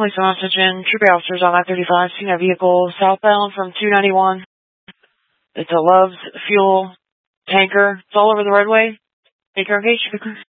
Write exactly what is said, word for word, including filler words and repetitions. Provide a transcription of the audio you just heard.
Police and attention, trooping officers on I thirty-five, seen a vehicle southbound from two ninety-one. It's a Love's fuel tanker. It's all over the roadway. Take your engagement.